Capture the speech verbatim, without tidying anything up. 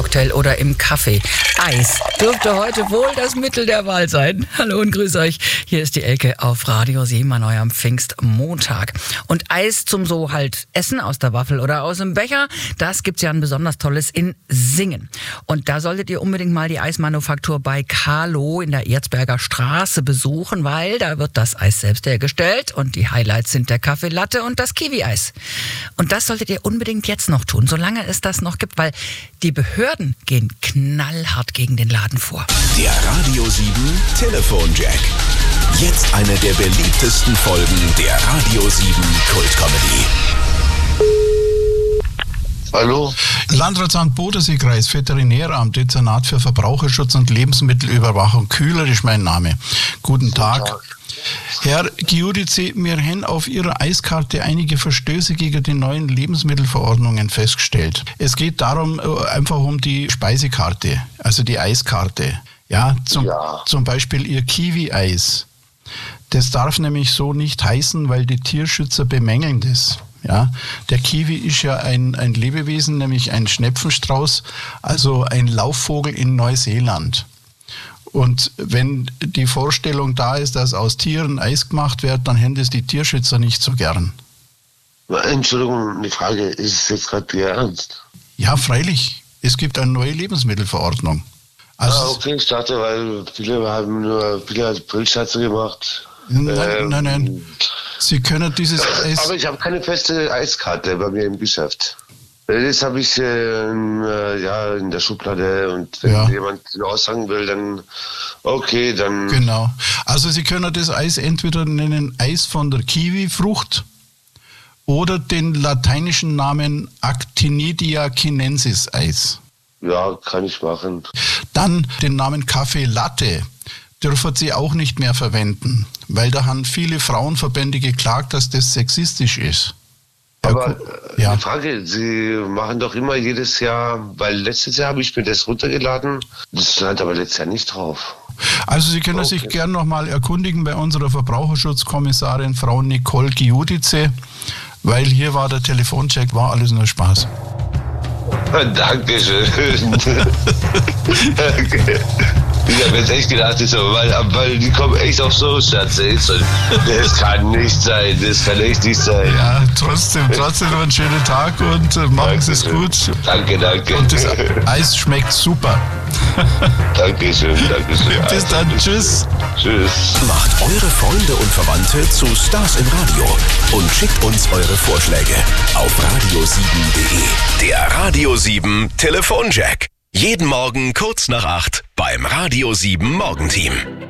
Cocktail oder im Kaffee. Eis dürfte heute wohl das Mittel der Wahl sein. Hallo und grüß euch. Hier ist die Elke auf Radio sieben an eurem Pfingstmontag. Und Eis zum so halt Essen aus der Waffel oder aus dem Becher, das gibt's ja ein besonders tolles in Singen. Und da solltet ihr unbedingt mal die Eismanufaktur bei Carlo in der Erzberger Straße besuchen, weil da wird das Eis selbst hergestellt und die Highlights sind der Kaffee Latte und das Kiwi-Eis. Und das solltet ihr unbedingt jetzt noch tun, solange es das noch gibt, weil die Behörden gehen knallhart gegen den Laden vor. Der Radio sieben Telefonjack. Jetzt eine der beliebtesten Folgen der Radio sieben Kultcomedy. Hallo? Landratsamt Bodenseekreis, Veterinäramt, Dezernat für Verbraucherschutz und Lebensmittelüberwachung. Kühler ist mein Name. Guten Tag. Guten Tag. Herr Giudice, wir haben auf Ihrer Eiskarte einige Verstöße gegen die neuen Lebensmittelverordnungen festgestellt. Es geht darum, einfach um die Speisekarte, also die Eiskarte. Ja, zum, Ja. zum Beispiel Ihr Kiwi-Eis. Das darf nämlich so nicht heißen, weil die Tierschützer bemängeln das. Ja, der Kiwi ist ja ein, ein Lebewesen, nämlich ein Schnepfenstrauß, also ein Laufvogel in Neuseeland. Und wenn die Vorstellung da ist, dass aus Tieren Eis gemacht wird, dann hätten es die Tierschützer nicht so gern. Entschuldigung, die Frage, ist es jetzt gerade Ihr Ernst? Ja, freilich. Es gibt eine neue Lebensmittelverordnung. Also, Ah, okay, ich dachte, weil viele haben nur viele Brillschatze gemacht. nein, Ähm, nein, nein. Sie können dieses Eis... Aber ich habe keine feste Eiskarte bei mir im Geschäft. Das habe ich äh, äh, ja, in der Schublade und wenn Ja. jemand aussagen will, dann okay, dann... Genau. Also Sie können das Eis entweder nennen Eis von der Kiwifrucht oder den lateinischen Namen Actinidia chinensis Eis. Ja, kann ich machen. Dann den Namen Kaffee Latte dürfen Sie auch nicht mehr verwenden, weil da haben viele Frauenverbände geklagt, dass das sexistisch ist. Aber äh, Ja. die Frage, Sie machen doch immer jedes Jahr, weil letztes Jahr habe ich mir das runtergeladen, das stand aber letztes Jahr nicht drauf. Also Sie können Okay. sich gern nochmal erkundigen bei unserer Verbraucherschutzkommissarin Frau Nicole Giudice, weil hier war der Telefoncheck, war alles nur Spaß. Dankeschön. Okay. Ich habe jetzt echt gedacht, so, weil, weil die kommen echt auf so Schatz. Das kann nicht sein, das kann echt nicht sein. Ja, trotzdem, trotzdem noch einen schönen Tag und äh, machen Sie es gut. Danke, danke. Und das Eis schmeckt super. Dankeschön, Dankeschön. Bis dann, tschüss. Tschüss. Macht eure Freunde und Verwandte zu Stars im Radio und schickt uns eure Vorschläge auf radio sieben punkt de. Der Radio sieben Telefonjack. Jeden Morgen kurz nach acht beim Radio sieben Morgenteam.